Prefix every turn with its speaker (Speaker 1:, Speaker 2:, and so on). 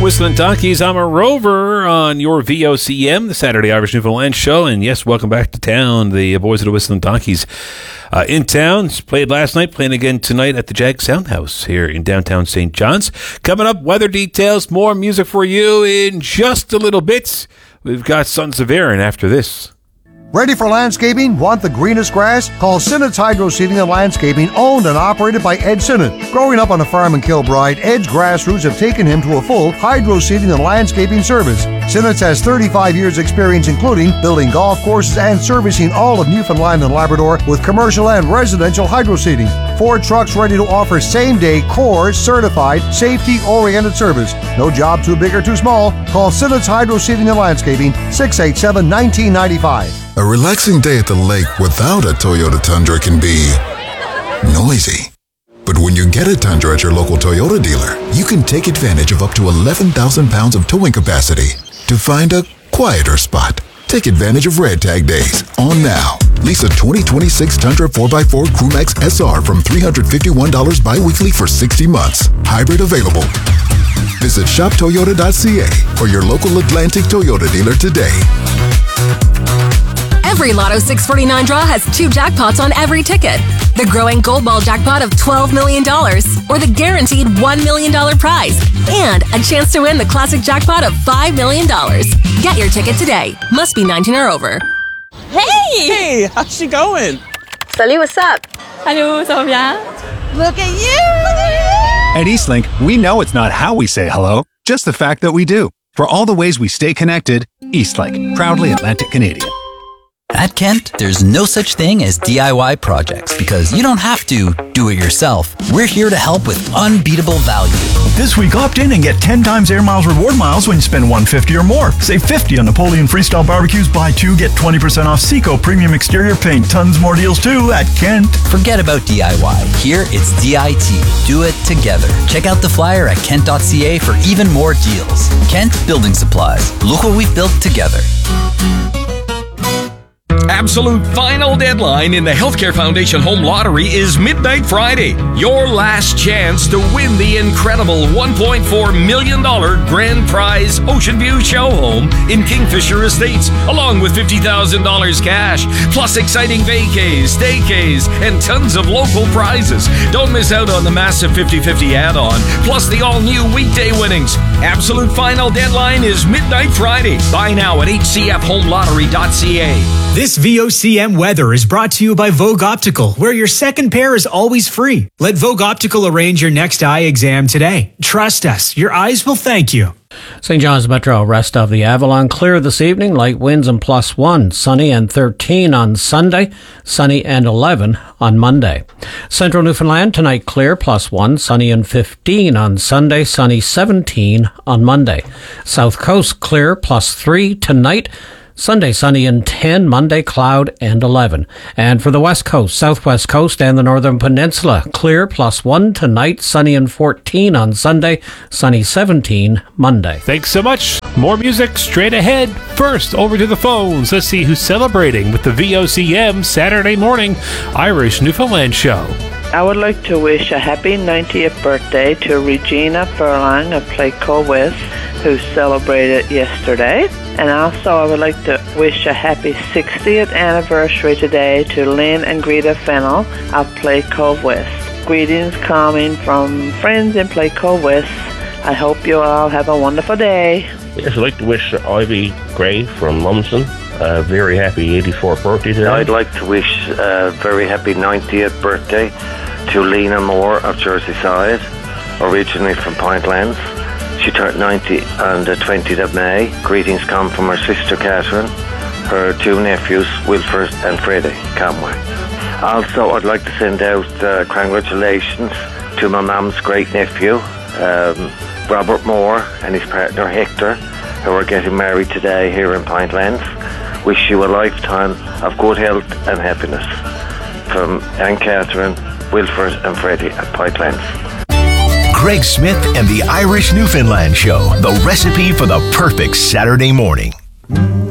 Speaker 1: Whistling Donkeys. I'm a Rover on your VOCM, the Saturday Irish Newfoundland show. And yes, welcome back to town. The boys of the Whistling Donkeys in town. Played last night, playing again tonight at the Jag Soundhouse here in downtown St. John's. Coming up, weather details, more music for you in just a little bit. We've got Sons of Erin after this.
Speaker 2: Ready for landscaping? Want the greenest grass? Call Sinnott's Hydro Seeding and Landscaping, owned and operated by Ed Sinnott. Growing up on a farm in Kilbride, Ed's grassroots have taken him to a full hydro seeding and landscaping service. Sinnott's has 35 years experience, including building golf courses and servicing all of Newfoundland and Labrador with commercial and residential hydro seeding. 4 trucks ready to offer same-day core certified, safety-oriented service. No job too big or too small. Call Sinnott's Hydro Seeding and Landscaping, 687-1995.
Speaker 3: A relaxing day at the lake without a Toyota Tundra can be noisy. But when you get a Tundra at your local Toyota dealer, you can take advantage of up to 11,000 pounds of towing capacity to find a quieter spot. Take advantage of Red Tag Days on now. Lease a 2026 Tundra 4x4 Crewmax SR from $351 bi-weekly for 60 months. Hybrid available. Visit shoptoyota.ca or your local Atlantic Toyota dealer today.
Speaker 4: Every Lotto 649 draw has 2 jackpots on every ticket. The growing Gold Ball jackpot of $12 million or the guaranteed $1 million prize. And a chance to win the classic jackpot of $5 million. Get your ticket today. Must be 19 or over.
Speaker 5: Hey! Hey, how's she going?
Speaker 6: Salut, what's up?
Speaker 7: Hello, ça va bien?
Speaker 6: Look at you!
Speaker 8: At Eastlink, we know it's not how we say hello, just the fact that we do. For all the ways we stay connected, Eastlink, proudly Atlantic Canadian.
Speaker 9: At Kent, there's no such thing as DIY projects because you don't have to do it yourself. We're here to help with unbeatable value.
Speaker 10: This week, opt in and get 10 times Air Miles reward miles when you spend $150 or more. Save $50 on Napoleon Freestyle Barbecues. Buy 2, get 20% off Seco Premium Exterior Paint. Tons more deals too at Kent.
Speaker 9: Forget about DIY. Here, it's DIT. Do it together. Check out the flyer at kent.ca for even more deals. Kent Building Supplies. Look what we've built together.
Speaker 11: Absolute final deadline in the Healthcare Foundation Home Lottery is midnight Friday. Your last chance to win the incredible $1.4 million grand prize Ocean View show home in Kingfisher Estates, along with $50,000 cash, plus exciting vacays, staycays, and tons of local prizes. Don't miss out on the massive 50-50 add-on, plus the all-new weekday winnings. Absolute final deadline is midnight Friday. Buy now at hcfhomelottery.ca.
Speaker 12: This VOCM weather is brought to you by Vogue Optical, where your second pair is always free. Let Vogue Optical arrange your next eye exam today. Trust us, your eyes will thank you.
Speaker 13: St. John's Metro, rest of the Avalon clear this evening, light winds and +1, sunny and 13 on Sunday, sunny and 11 on Monday. Central Newfoundland tonight clear +1, sunny and 15 on Sunday, sunny 17 on Monday. South Coast clear +3 tonight, Sunday, sunny and 10, Monday, cloud and 11. And for the West Coast, Southwest Coast and the Northern Peninsula, clear +1 tonight, sunny and 14 on Sunday, sunny 17 Monday.
Speaker 1: Thanks so much. More music straight ahead. First, over to the phones. Let's see who's celebrating with the VOCM Saturday morning Irish Newfoundland show.
Speaker 14: I would like to wish a happy 90th birthday to Regina Furlong of Playco West, who celebrated yesterday. And also I would like to wish a happy 60th anniversary today to Lynn and Greta Fennell of Playco West. Greetings coming from friends in Playco West. I hope you all have a wonderful day.
Speaker 15: Yes, I'd like to wish Ivy Gray from Lumsden a very happy 84th birthday today.
Speaker 16: I'd like to wish a very happy 90th birthday to Lena Moore of Jersey Side, originally from Pointlands. She turned 90 on the 20th of May. Greetings come from her sister Catherine, her 2 nephews, Wilfred and Freddie Conway. Also, I'd like to send out congratulations to my mum's great nephew, Robert Moore, and his partner Hector, who are getting married today here in Pointlands. Wish you a lifetime of good health and happiness. From Aunt Catherine, Wilfred and Freddie at Pointlands.
Speaker 17: Greg Smith and the Irish Newfoundland Show, the recipe for the perfect Saturday morning.